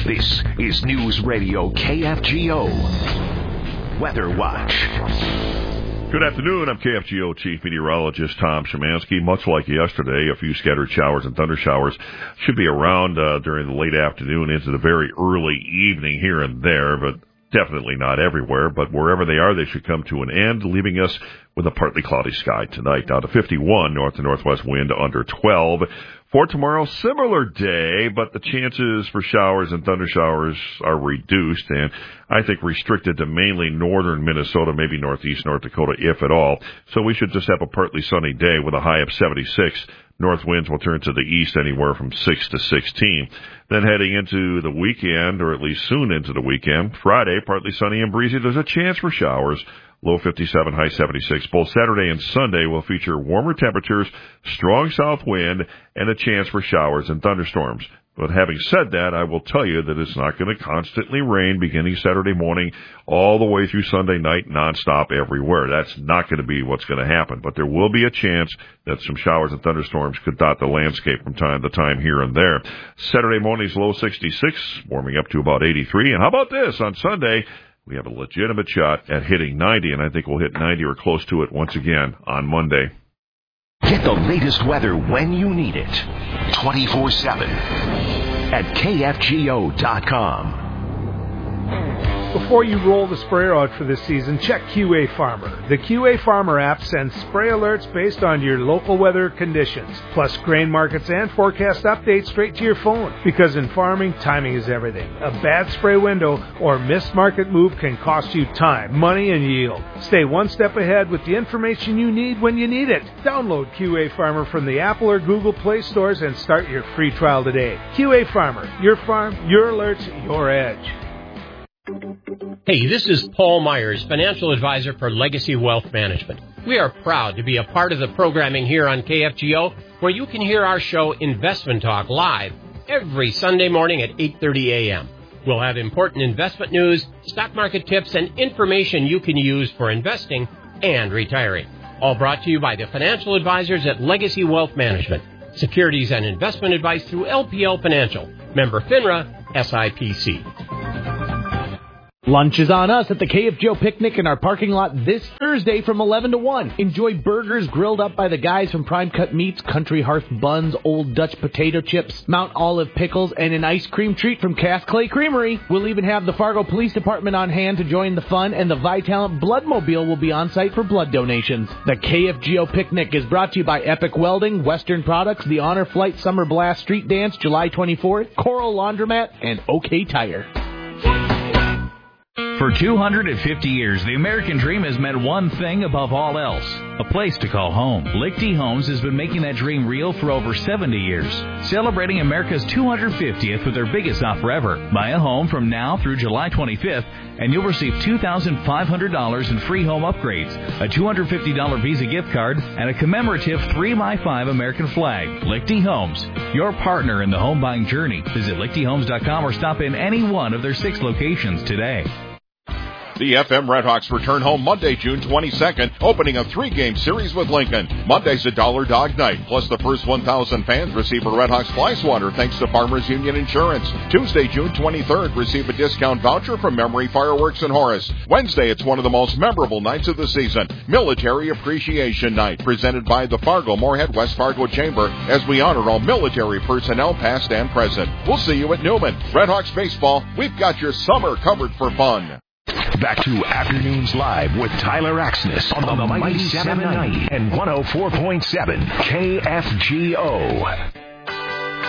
This is News Radio KFGO Weather Watch. Good afternoon. I'm KFGO Chief Meteorologist Tom Szymanski. Much like yesterday, a few scattered showers and thunder showers should be around during the late afternoon into the very early evening here and there, but definitely not everywhere. But wherever they are, they should come to an end, leaving us with a partly cloudy sky tonight. Down to 51, north to northwest wind under 12. For tomorrow, similar day, but the chances for showers and thunder showers are reduced and I think restricted to mainly northern Minnesota, maybe northeast North Dakota, if at all. So we should just have a partly sunny day with a high of 76. North winds will turn to the east anywhere from 6 to 16. Then heading into the weekend, or at least soon into the weekend, Friday, partly sunny and breezy. There's a chance for showers. Low 57, high 76. Both Saturday and Sunday will feature warmer temperatures, strong south wind, and a chance for showers and thunderstorms. But having said that, I will tell you that it's not going to constantly rain beginning Saturday morning all the way through Sunday night, nonstop everywhere. That's not going to be what's going to happen. But there will be a chance that some showers and thunderstorms could dot the landscape from time to time here and there. Saturday morning's low 66, warming up to about 83. And how about this? On Sunday, we have a legitimate shot at hitting 90, and I think we'll hit 90 or close to it once again on Monday. Get the latest weather when you need it. 24/7 at KFGO.com. Before you roll the sprayer out for this season, check QA Farmer. The QA Farmer app sends spray alerts based on your local weather conditions, plus grain markets and forecast updates straight to your phone. Because in farming, timing is everything. A bad spray window or missed market move can cost you time, money, and yield. Stay one step ahead with the information you need when you need it. Download QA Farmer from the Apple or Google Play stores and start your free trial today. QA Farmer, your farm, your alerts, your edge. Hey, this is Paul Myers, financial advisor for Legacy Wealth Management. We are proud to be a part of the programming here on KFGO, where you can hear our show Investment Talk live every Sunday morning at 8:30 a.m. We'll have important investment news, stock market tips, and information you can use for investing and retiring. All brought to you by the financial advisors at Legacy Wealth Management. Securities and investment advice through LPL Financial. Member FINRA, SIPC. Lunch is on us at the KFGO Picnic in our parking lot this Thursday from 11 to 1. Enjoy burgers grilled up by the guys from Prime Cut Meats, Country Hearth Buns, Old Dutch Potato Chips, Mount Olive Pickles, and an ice cream treat from Cass Clay Creamery. We'll even have the Fargo Police Department on hand to join the fun, and the Vitalant Bloodmobile will be on site for blood donations. The KFGO Picnic is brought to you by Epic Welding, Western Products, the Honor Flight Summer Blast Street Dance, July 24th, Coral Laundromat, and OK Tire. For 250 years, the American dream has meant one thing above all else: a place to call home. Lichty Homes has been making that dream real for over 70 years, celebrating America's 250th with their biggest offer ever. Buy a home from now through July 25th, and you'll receive $2,500 in free home upgrades, a $250 Visa gift card, and a commemorative 3x5 American flag. Lichty Homes, your partner in the home buying journey. Visit lichtyhomes.com or stop in any one of their 6 locations today. The FM Redhawks return home Monday, June 22nd, opening a 3-game series with Lincoln. Monday's a Dollar Dog Night, plus the first 1,000 fans receive a Redhawks fly swatter thanks to Farmers Union Insurance. Tuesday, June 23rd, receive a discount voucher from Memory Fireworks in Horace. Wednesday, it's one of the most memorable nights of the season, Military Appreciation Night, presented by the Fargo Moorhead West Fargo Chamber, as we honor all military personnel past and present. We'll see you at Newman. Redhawks baseball, we've got your summer covered for fun. Back to Afternoons Live with Tyler Axness on the Mighty 790 and 104.7 KFGO.